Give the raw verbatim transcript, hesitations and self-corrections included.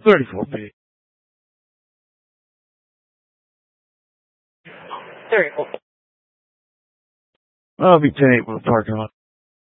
thirty-four feet. thirty-four. I'll be ten eight with the parking lot.